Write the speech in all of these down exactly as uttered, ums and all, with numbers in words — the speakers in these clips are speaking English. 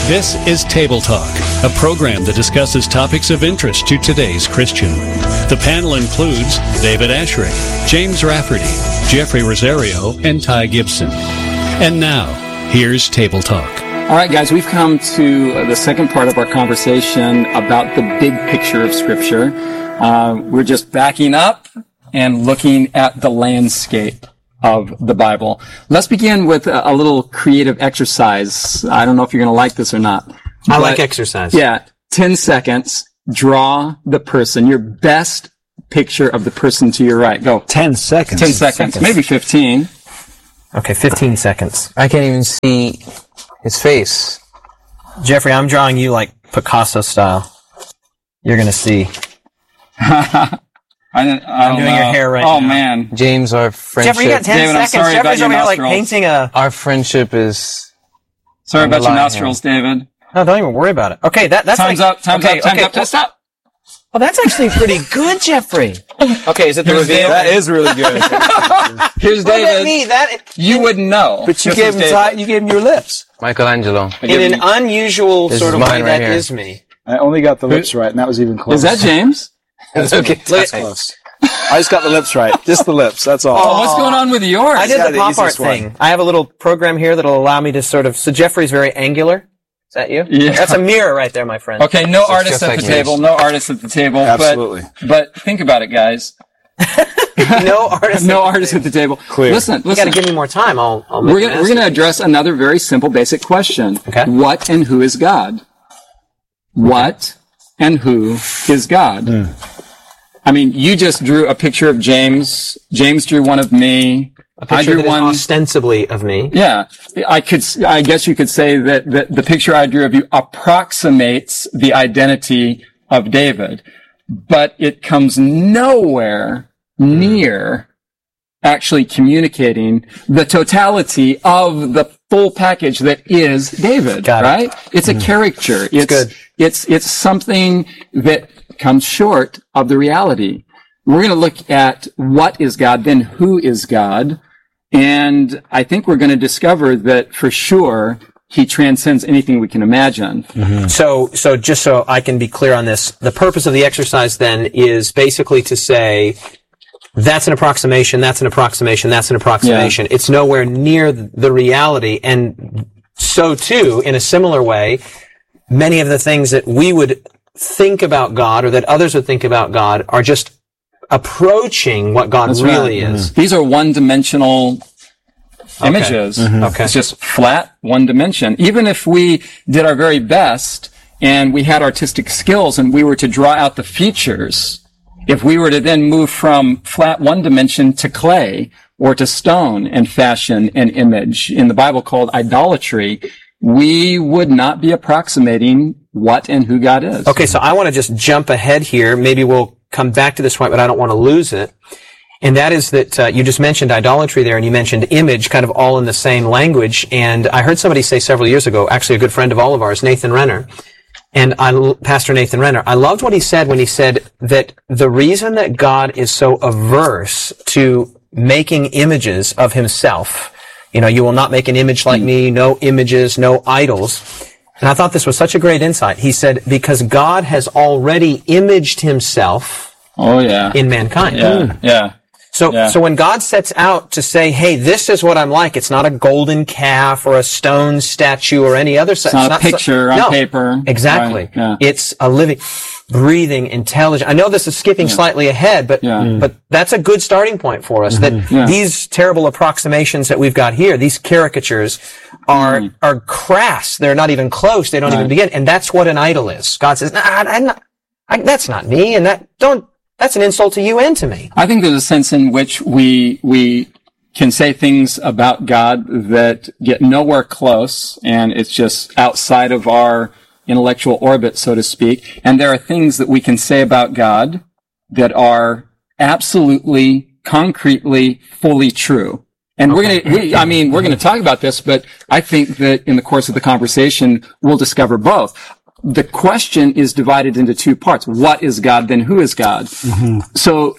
This is Table Talk, a program that discusses topics of interest to today's Christian. The panel includes David Ashray, James Rafferty, Jeffrey Rosario, and Ty Gibson. And now, here's Table Talk. All right, guys, we've come to the second part of our conversation about the big picture of Scripture. Uh, we're just backing up and looking at the landscape of the Bible. Let's begin with a, a little creative exercise. I don't know if you're going to like this or not. I like exercise. Yeah. ten seconds. Draw the person, your best picture of the person to your right. Go. ten seconds. ten seconds. Maybe fifteen. Okay, fifteen seconds. I can't even see his face. Jeffrey, I'm drawing you like Picasso style. You're going to see. I didn't, I I'm doing know. your hair right oh, now. Oh, man. James, our friendship... Jeffrey, you got ten David, I'm seconds. sorry Jeffrey's about over your here like nostrils. painting a... Our friendship is... Sorry about your line nostrils, David. No, don't even worry about it. Okay, that, that's Time's like... up, time's okay, up, time's okay. up. Just stop. Well, that's actually pretty good, Jeffrey. Okay, is it the Here's reveal? David. That is really good. Here's What does that David. mean? That, You wouldn't know. But you This gave is him David. ti- you gave him your lips. Michelangelo. I give in an you- unusual This sort is of way, mine right that here. is me. I only got the lips right, and that was even close. Is that James? That's okay. Look That's at- close. I just got the lips right. Just the lips, that's all. Oh, what's going on with yours? I did Yeah, the the pop art easiest one. thing. I have a little program here that'll allow me to sort of... So Jeffrey's very angular. Is that you? Yeah. That's a mirror right there, my friend. Okay, no artists just at like the me. table. No artists at the table. Absolutely. But, but think about it, guys. No artist. No artists at the table. Clear. Listen, You got listen. to give me more time. I'll. I'll make We're an gonna, we're answer. gonna address another very simple, basic question. Okay. What and who is God? What and who is God? I mean, you just drew a picture of James. James drew one of me. A picture I drew that is one. ostensibly of me. Yeah, I could. I guess you could say that, that the picture I drew of you approximates the identity of David, but it comes nowhere near actually communicating the totality of the full package that is David. Got it. Right? It's a caricature. It's good. It's it's something that comes short of the reality. We're going to look at what is God, then who is God. And I think we're going to discover that for sure he transcends anything we can imagine. So, so just so I can be clear on this, the purpose of the exercise then is basically to say, that's an approximation, that's an approximation, that's an approximation. It's nowhere near the reality. And so too, in a similar way, many of the things that we would think about God or that others would think about God are just approaching what God That's really right. is. These are one-dimensional images. Okay. It's just flat, one dimension. Even if we did our very best and we had artistic skills and we were to draw out the features, if we were to then move from flat one dimension to clay or to stone and fashion an image in the Bible called idolatry, we would not be approximating what and who God is. Okay, so I want to just jump ahead here. Maybe we'll come back to this point, but I don't want to lose it. And that is that uh, you just mentioned idolatry there, and you mentioned image, kind of all in the same language. And I heard somebody say several years ago, actually a good friend of all of ours, Nathan Renner, and I, Pastor Nathan Renner, I loved what he said when he said that the reason that God is so averse to making images of himself, you know, you will not make an image like me, no images, no idols. And I thought this was such a great insight. He said, because God has already imaged himself Oh, yeah. in mankind. Yeah, yeah. So, Yeah. so when God sets out to say, hey, this is what I'm like, it's not a golden calf or a stone statue or any other such. It's not a picture on paper. Exactly. Right, yeah. It's a living, breathing, intelligent. I know this is skipping slightly ahead, but, Yeah. Mm. but that's a good starting point for us. That Yeah. these terrible approximations that we've got here, these caricatures are, Mm. are crass. They're not even close. They don't even Right. begin. And that's what an idol is. God says, nah, I'm not, I, that's not me. And that, don't, that's an insult to you and to me. I think there's a sense in which we we can say things about God that get nowhere close, and it's just outside of our intellectual orbit, so to speak. And there are things that we can say about God that are absolutely, concretely, fully true. And we're gonna, we, I mean, we're gonna talk about this, but I think that in the course of the conversation, we'll discover both. The question is divided into two parts. What is God? Then who is God? Mm-hmm. So,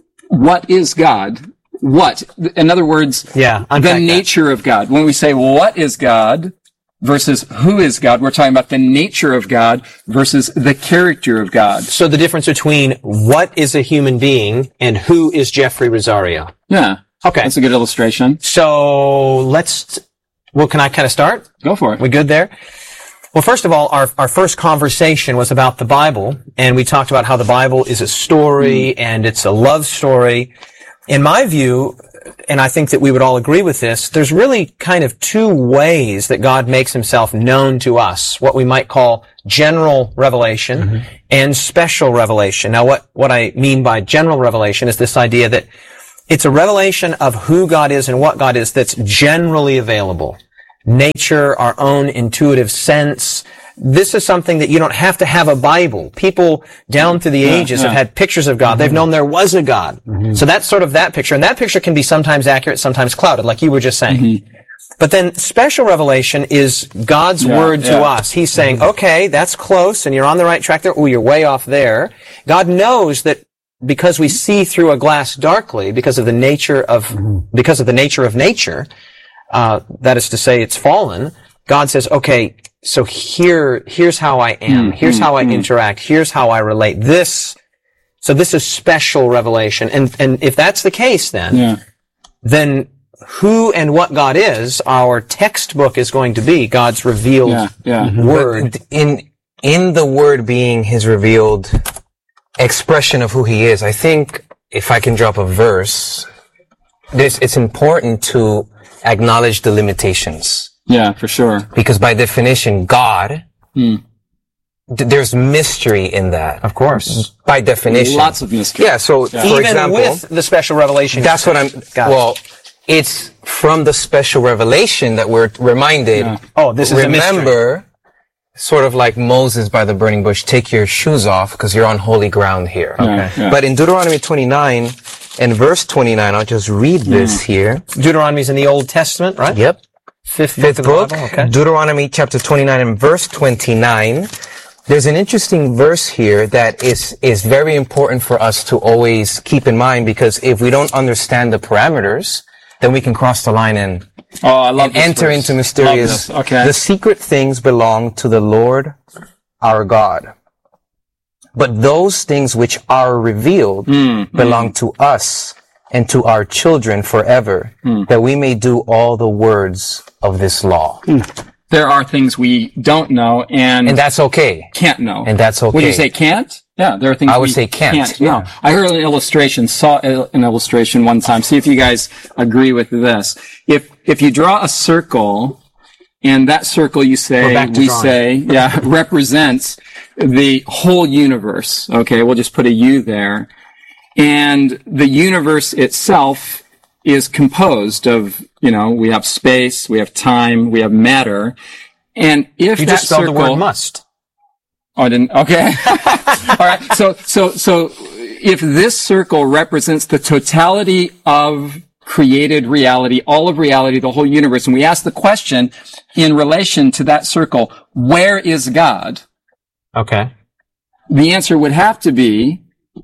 what is God? What? In other words, Yeah, the unpack that. nature of God. When we say, what is God? versus who is God. We're talking about the nature of God versus the character of God. So the difference between what is a human being and who is Jeffrey Rosario. Yeah. Okay. That's a good illustration. So let's, well, can I kind of start? Go for it. We good there? Well, first of all, our, our first conversation was about the Bible, and we talked about how the Bible is a story, mm. and it's a love story. In my view, and I think that we would all agree with this, there's really kind of two ways that God makes himself known to us, what we might call general revelation mm-hmm. and special revelation. Now, what, what I mean by general revelation is this idea that it's a revelation of who God is and what God is that's generally available. Nature, our own intuitive sense. This is something that you don't have to have a Bible. People down through the yeah, ages yeah. have had pictures of God. Mm-hmm. They've known there was a God. Mm-hmm. So that's sort of that picture. And that picture can be sometimes accurate, sometimes clouded, like you were just saying. Mm-hmm. But then special revelation is God's yeah, word yeah. to us. He's saying, mm-hmm. okay, that's close and you're on the right track there. Oh, you're way off there. God knows that because we see through a glass darkly, because of the nature of, mm-hmm. because of the nature of nature, Uh, that is to say, it's fallen. God says, okay, so here, here's how I am. Mm, here's mm, how I mm. interact. Here's how I relate. This, so this is special revelation. And, and if that's the case, then, yeah. then who and what God is, our textbook is going to be God's revealed yeah, yeah. word. In, in the word being his revealed expression of who he is, I think if I can drop a verse, this, it's important to acknowledge the limitations. Yeah, for sure. Because by definition, God, mm. th- there's mystery in that. Of course. By definition. Lots of mystery. Yeah, so yeah. for Even example, with the special revelation. that's what I'm, Got well, it. it's from the special revelation that we're reminded. Yeah. Oh, this is remember, a mystery. Sort of like Moses by the burning bush, take your shoes off because you're on holy ground here. Yeah, okay. yeah. But in Deuteronomy twenty-nine and verse twenty-nine, I'll just read this mm. here. Deuteronomy's in the Old Testament, right? Yep. Fifth, Fifth book. book, Okay. Deuteronomy chapter twenty-nine and verse twenty-nine. There's an interesting verse here that is, is very important for us to always keep in mind, because if we don't understand the parameters, then we can cross the line and, oh, I love and enter verse. into mysterious. Okay. The secret things belong to the Lord our God. But those things which are revealed mm, belong mm. to us and to our children forever, mm. that we may do all the words of this law. Mm. There are things we don't know, and and that's okay. Can't know, and that's okay. Would you say can't? Yeah, there are things I would we say can't. can't yeah. know. I heard an illustration, saw an illustration one time. See if you guys agree with this. If if you draw a circle, and that circle you say we drawing. say yeah represents the whole universe. Okay, we'll just put a U there, and the universe itself is composed of, you know, we have space, we have time, we have matter. And if you that just spelled circle, the word must. Oh, I didn't. Okay. All right. So, so, so if this circle represents the totality of created reality, all of reality, the whole universe, and we ask the question in relation to that circle, where is God? Okay. The answer would have to be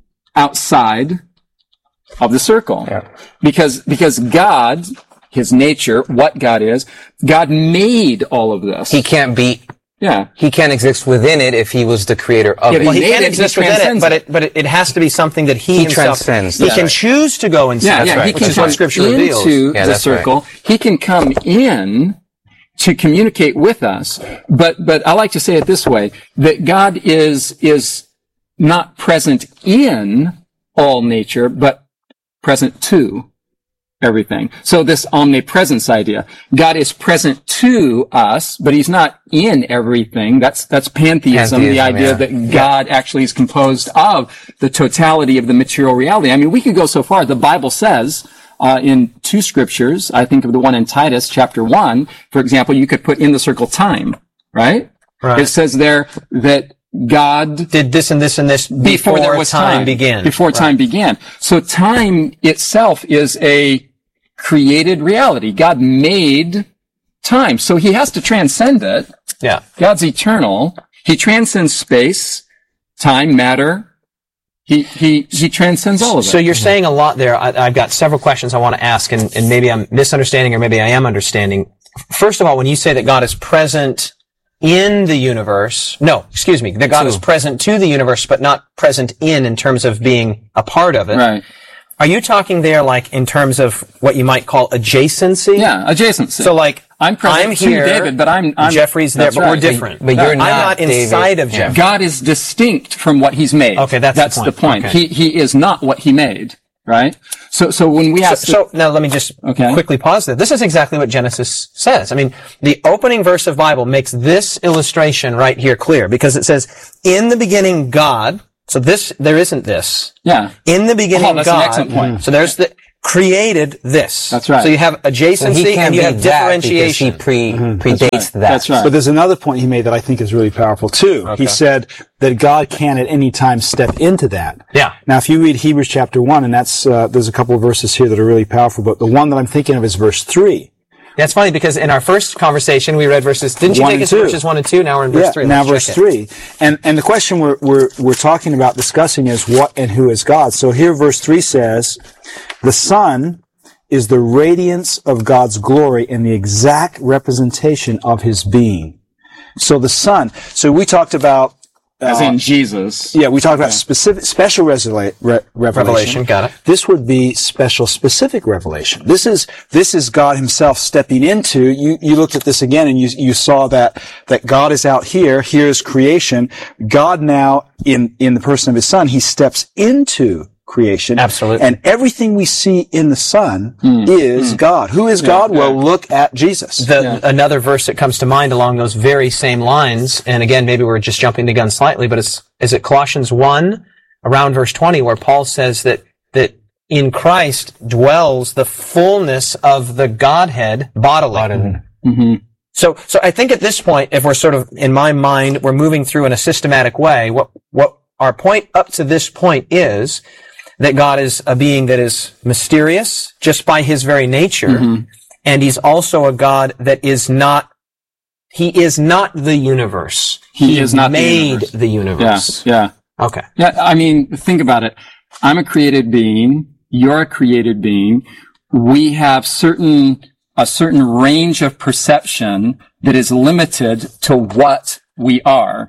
outside of the circle. Yeah. Because, because God, his nature, what God is, God made all of this. He can't be, yeah. he can't exist within it if he was the creator of Yeah, it. Well, he made can it, exist he within it, transcends but it, but it, it has to be something that he, He himself, transcends he that. can Right. choose to go inside. Yeah, That's yeah, right. he Which can is what come Scripture reveals. into Yeah, the that's circle. right. He can come in to communicate with us. But, but I like to say it this way, that God is, is not present in all nature, but present to everything. So this omnipresence idea, God is present to us, but he's not in everything. That's, that's pantheism, Pantheism, the idea yeah. that God actually is composed of the totality of the material reality. I mean, we could go so far. The Bible says, uh, in two scriptures, I think of the one in Titus chapter one, for example, you could put in the circle time, right? Right. It says there that God Did this and this and this before, before there was time, time began. Before Right. time began. So time itself is a created reality. God made time. So he has to transcend it. Yeah. God's eternal. He transcends space, time, matter. He, he, he transcends all of it. So you're saying a lot there. I, I've got several questions I want to ask, and, and maybe I'm misunderstanding or maybe I am understanding. first of all, when you say that God is present in the universe, no, excuse me, that God Two. is present to the universe, but not present in, in terms of being a part of it. Right. Are you talking there like in terms of what you might call adjacency? Yeah, adjacency. So like, I'm present I'm to here, David, but I'm, I'm Jeffrey's there, that's but right. we're different. But you're I'm not, not inside David. of Jeffrey. God is distinct from what he's made. Okay, that's the that's point. the point. Okay. He he is not what he made, right? So so when we So, ask, so now let me just Okay. quickly pause there. This is exactly what Genesis says. I mean, the opening verse of Bible makes this illustration right here clear because it says, "In the beginning, God." So this, there isn't this. yeah, In the beginning, Oh, that's God. an excellent point. So there's the created this. That's right. So you have So adjacency he can't and you be have that because differentiation. he pre, predates right. that. That's right. But there's another point he made that I think is really powerful too. He said that God can at any time step into that. Yeah. Now, if you read Hebrews chapter one, and that's uh, there's a couple of verses here that are really powerful, but the one that I'm thinking of is verse three. That's funny because in our first conversation we read verses. Didn't you One take and us to two. verses one and two? Now we're in verse Yeah, three. now Let's verse check it. three. And and the question we're we're we're talking about discussing is what and who is God. So here verse three says, "The Son is the radiance of God's glory and the exact representation of his being." So the Son. So we talked about as uh, in Jesus. yeah, we talked about specific, special resula- re- revelation. Revelation, got it. This would be special, specific revelation. This is this is God Himself stepping into. You you looked at this again, and you you saw that that God is out here. Here's creation. God now in in the person of His Son, He steps into creation. Absolutely. And everything we see in the Son Mm. is mm. God. Who is God? yeah. Well, look at Jesus. The, Yeah. Another verse that comes to mind along those very same lines, and again, maybe we're just jumping the gun slightly, but it's, is it Colossians one, around verse twenty, where Paul says that, that in Christ dwells the fullness of the Godhead bodily. Mm-hmm. So, so I think at this point, if we're sort of, in my mind, we're moving through in a systematic way, what, what our point up to this point is that God is a being that is mysterious just by his very nature. Mm-hmm. And he's also a God that is not, he is not the universe. He is not the made universe. the universe. Yeah, yeah. Okay. Yeah, I mean, think about it. I'm a created being. You're a created being. We have certain, a certain range of perception that is limited to what we are.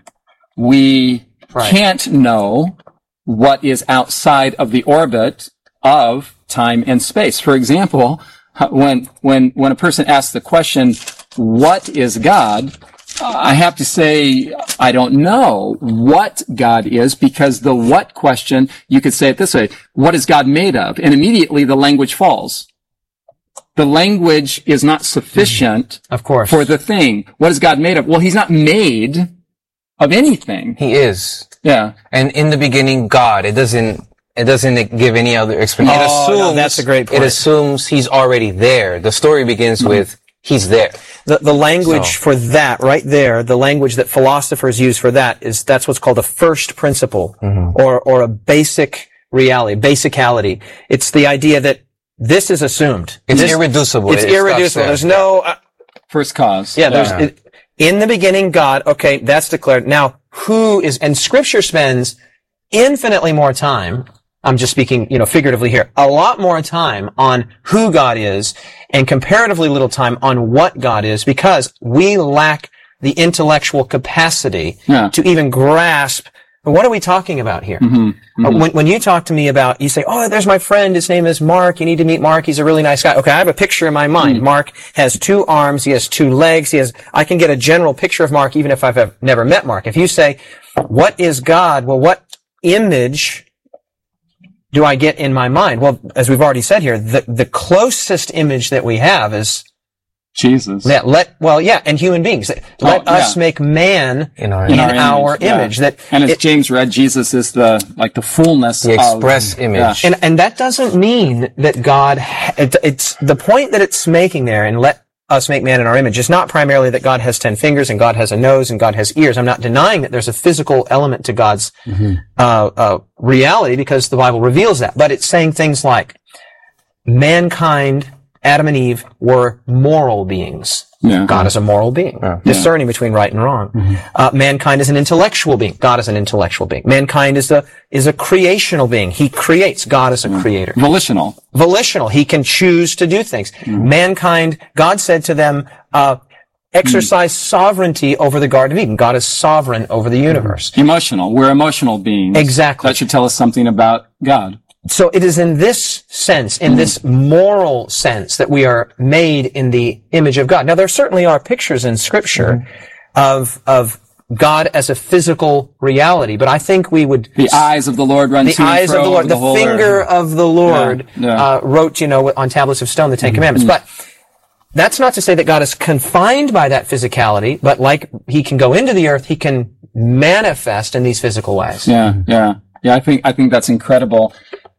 We Right. can't know what is outside of the orbit of time and space. For example, when, when, when a person asks the question, what is God? I have to say, I don't know what God is, because the what question, you could say it this way, what is God made of? And immediately the language falls. The language is not sufficient Of course. for the thing. What is God made of? Well, he's not made of anything. He is. Yeah. And in the beginning, God. It doesn't, it doesn't give any other explanation. Oh, it assumes, no, that's a great point. It assumes he's already there. The story begins Mm-hmm. with, he's there. The, the language So- for that, right there, the language that philosophers use for that is, that's what's called a first principle, Mm-hmm. or, or a basic reality, basicality. It's the idea that this is assumed. It's This- irreducible. It's It stops irreducible. there. There's no, uh, First cause. yeah, there's, it, in the beginning, God, okay, that's declared. Now, who is, and scripture spends infinitely more time, I'm just speaking, you know, figuratively here, a lot more time on who God is and comparatively little time on what God is, because we lack the intellectual capacity Yeah. to even grasp what are we talking about here? Mm-hmm. Uh, when, when you talk to me about, you say, oh, there's my friend, his name is Mark, you need to meet Mark, he's a really nice guy. Okay, I have a picture in my mind. Mm. Mark has two arms, he has two legs, he has, I can get a general picture of Mark even if I've ever, never met Mark. If you say, what is God? Well, what image do I get in my mind? Well, as we've already said here, the, the closest image that we have is Jesus. that let, well, yeah, and human beings. Let Oh, us yeah. make man In our, in our yeah. image. That and as it- James read, Jesus is the, like the fullness the of, express image. And, and that doesn't mean that God, ha- it, it's the point that it's making there, and let us make man in our image, is not primarily that God has ten fingers and God has a nose and God has ears. I'm not denying that there's a physical element to God's uh, uh, reality, because the Bible reveals that. But it's saying things like mankind Adam and Eve were moral beings. Yeah. God is a moral being, Yeah. discerning between right and wrong. Mm-hmm. Uh, mankind is an intellectual being. God is an intellectual being. Mankind is a is a creational being. He creates. God is a creator. Volitional. Volitional. He can choose to do things. Mm-hmm. Mankind, God said to them, uh, exercise Mm-hmm. sovereignty over the Garden of Eden. God is sovereign over the universe. Emotional. We're emotional beings. Exactly. That should tell us something about God. So it is in this sense, in this moral sense, that we are made in the image of God. Now, there certainly are pictures in Scripture of of God as a physical reality, but I think we would The eyes of the Lord run the to and eyes fro of the Lord, over the, whole finger earth. of the Lord Yeah, yeah. Uh, wrote, you know, on tablets of stone the Ten Commandments. But that's not to say that God is confined by that physicality, but like He can go into the earth, He can manifest in these physical ways. Yeah, yeah, yeah. I think I think that's incredible.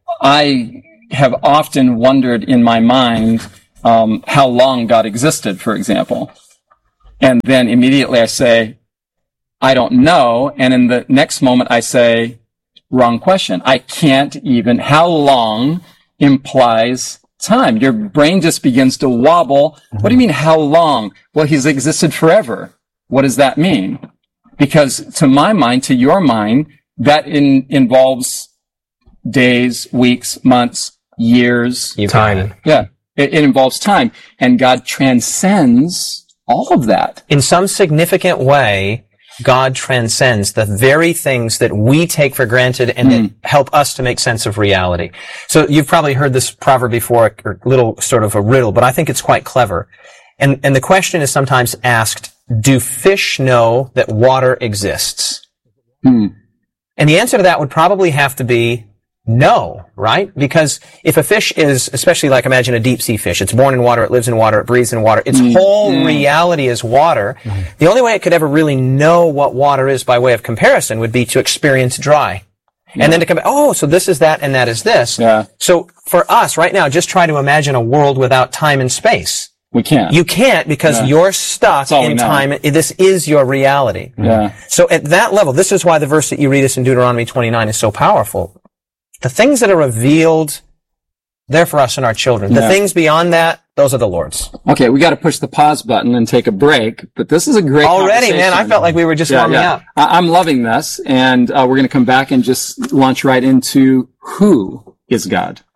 I have often wondered in my mind um, how long God existed, for example, and then immediately I say, I don't know, and in the next moment I say, wrong question. I can't even. How long implies time? Your brain just begins to wobble. What do you mean, how long? Well, He's existed forever. What does that mean? Because to my mind, to your mind, that in, involves days, weeks, months, years. You got it. Yeah. It, it involves time. And God transcends all of that. In some significant way, God transcends the very things that we take for granted and that help us to make sense of reality. So you've probably heard this proverb before, a little sort of a riddle, but I think it's quite clever. And, and the question is sometimes asked, do fish know that water exists? Hmm. And the answer to that would probably have to be no, right? Because if a fish is, especially like imagine a deep sea fish, it's born in water, it lives in water, it breathes in water, its whole reality is water. Mm-hmm. The only way it could ever really know what water is by way of comparison would be to experience dry. Yeah. And then to come back, oh, so this is that and that is this. Yeah. So for us right now, just try to imagine a world without time and space. We can't. You can't because Yeah. you're stuck all we in know. time. This is your reality. Yeah. So at that level, this is why the verse that you read us in Deuteronomy twenty-nine is so powerful. The things that are revealed, they're for us and our children. The Yeah. things beyond that, those are the Lord's. Okay, we got to push the pause button and take a break, but this is a great Already, man, I conversation. felt like we were just Yeah, warming yeah. up. I- I'm loving this, and uh, we're going to come back and just launch right into who is God.